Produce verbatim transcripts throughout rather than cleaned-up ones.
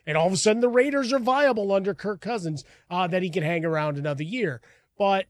and all of a sudden the Raiders are viable under Kirk Cousins, uh, that he can hang around another year. But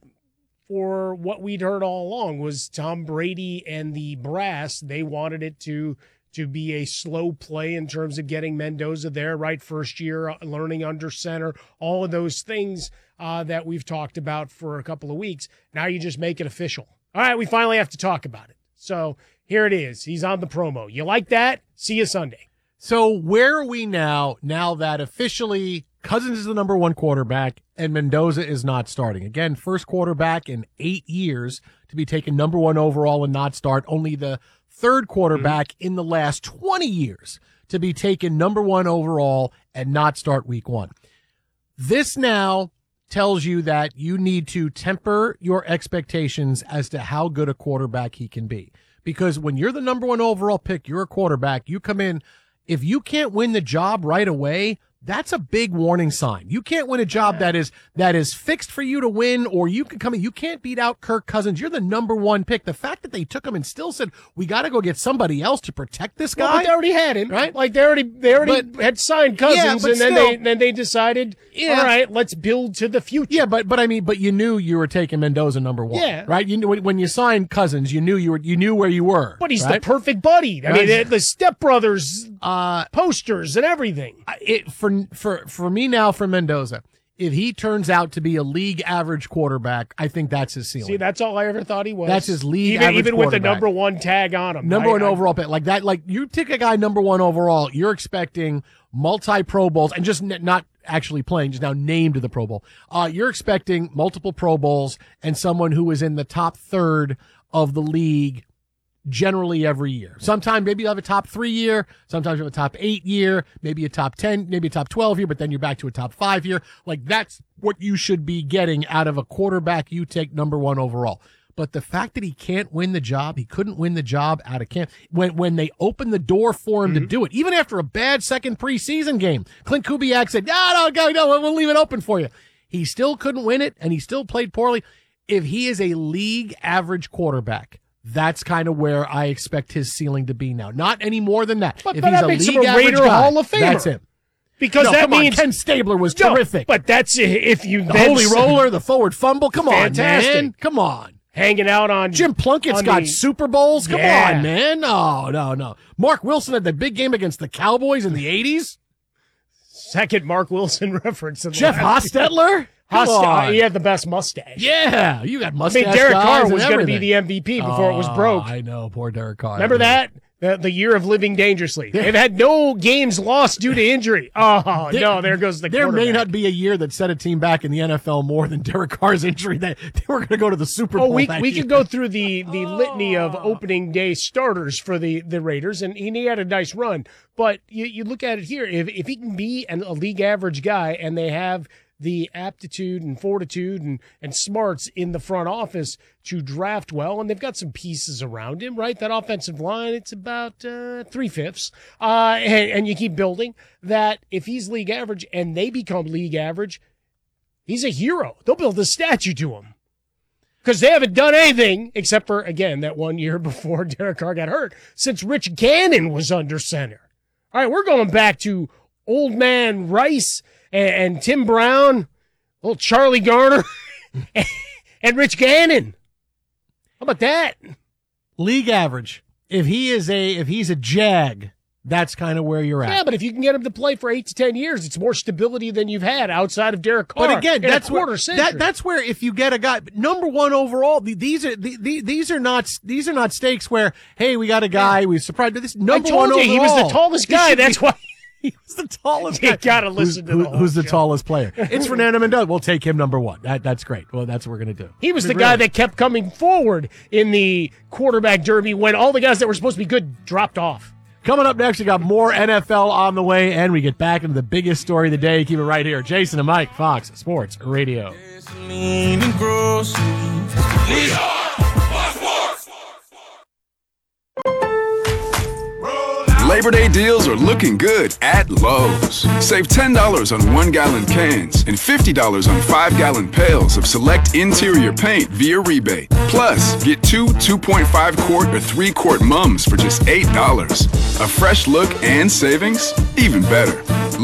for what we'd heard all along was Tom Brady and the brass, they wanted it to to be a slow play in terms of getting Mendoza there, right? First year, uh, learning under center, all of those things uh, that we've talked about for a couple of weeks. Now you just make it official. All right, we finally have to talk about it. So here it is. He's on the promo. You like that? See you Sunday. So where are we now, now that officially Cousins is the number one quarterback and Mendoza is not starting? Again, first quarterback in eight years to be taken number one overall and not start. Only the third quarterback mm-hmm. in the last twenty years to be taken number one overall and not start week one. This now tells you that you need to temper your expectations as to how good a quarterback he can be. Because when you're the number one overall pick, you're a quarterback, you come in, if you can't win the job right away, that's a big warning sign. You can't win a job that is that is fixed for you to win, or you can come in. You can't beat out Kirk Cousins. You're the number one pick. The fact that they took him and still said, we got to go get somebody else to protect this guy. Well, but they already had him, right? Like they already they already but, had signed Cousins, yeah, and still, then they then they decided, yeah. all right, let's build to the future. Yeah, but but I mean, but you knew you were taking Mendoza number one, yeah. right? You knew when you signed Cousins, you knew you were you knew where you were. But he's right? the perfect buddy. I right. mean, the, the Step Brothers uh, posters and everything. It for for for me now for Mendoza. If he turns out to be a league average quarterback, I think that's his ceiling. See, that's all I ever thought he was. That's his league even, average Even with the quarterback. number one tag on him. Number I, one I, overall pick. Like that, like you take a guy number one overall, you're expecting multi-Pro Bowls and just n- not actually playing, just now named to the Pro Bowl. Uh, you're expecting multiple Pro Bowls and someone who is in the top third of the league generally every year. Sometimes maybe you have a top three year, sometimes you have a top eight year, maybe a top ten, maybe a top twelve year, but then you're back to a top five year. Like that's what you should be getting out of a quarterback you take number one overall. But the fact that he can't win the job, he couldn't win the job out of camp when when they opened the door for him mm-hmm. to do it, even after a bad second preseason game. Clint Kubiak said, no, no, go, no, we'll leave it open for you. He still couldn't win it, and he still played poorly. If he is a league average quarterback, that's kind of where I expect his ceiling to be now. Not any more than that. But, if but he's that a makes league him a average Raider guy, Hall of Famer. That's him. Because no, that come means on, Ken Stabler was no, terrific. But that's if you the holy roller, the forward fumble. Come fantastic. on, man. Come on. Hanging out on Jim Plunkett's on got the, Super Bowls. Come yeah. on, man. No, no, no. Mark Wilson had the big game against the Cowboys in the eighties. Second Mark Wilson reference. Jeff Hostetler. Come Host- on. He had the best mustache. Yeah, you got mustache. I mean, Derek guys Carr was going to be the M V P before oh, it was broke. I know, poor Derek Carr. Remember that? The, the year of living dangerously. They've had no games lost due to injury. Oh, there, no, there goes the There may not quarterback. be a year that set a team back in the N F L more than Derek Carr's injury. That they were going to go to the Super Bowl. Oh, we that we year. could go through the, the litany of opening day starters for the, the Raiders, and he had a nice run. But you, you look at it here, if if he can be an, a league average guy, and they have the aptitude and fortitude and, and smarts in the front office to draft well, and they've got some pieces around him, right? That offensive line, it's about uh, three-fifths, uh, and, and you keep building that. If he's league average and they become league average, he's a hero. They'll build a statue to him because they haven't done anything except for, again, that one year before Derek Carr got hurt, since Rich Gannon was under center. All right, we're going back to Old Man Rice and, and Tim Brown, little Charlie Garner, and, and Rich Gannon. How about that? League average. If he is a, if he's a Jag, that's kind of where you're at. Yeah, but if you can get him to play for eight to ten years, it's more stability than you've had outside of Derek Carr. But again, that's quarter where century. that, that's where if you get a guy number one overall, these are the, the, these are not these are not stakes where hey we got a guy yeah. we surprised. But this number I told one you, overall. he was the tallest guy. That's be, why. He was the tallest You guy. gotta listen who's, to the who, whole Who's the show. tallest player? It's Fernando Mendoza. We'll take him number one. That, that's great. Well, that's what we're going to do. He was I the mean, guy really. that kept coming forward in the quarterback derby when all the guys that were supposed to be good dropped off. Coming up next, we got more N F L on the way, and we get back into the biggest story of the day. Keep it right here. Jason and Mike, Fox Sports Radio. Labor Day deals are looking good at Lowe's. Save ten dollars on one-gallon cans and fifty dollars on five-gallon pails of select interior paint via rebate. Plus, get two two point five quart or three quart mums for just eight dollars. A fresh look and savings? Even better.